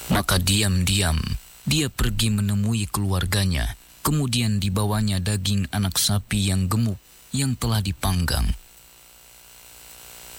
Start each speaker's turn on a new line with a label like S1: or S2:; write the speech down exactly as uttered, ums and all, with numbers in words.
S1: Maka diam-diam dia pergi menemui keluarganya. Kemudian dibawanya daging anak sapi yang gemuk yang telah dipanggang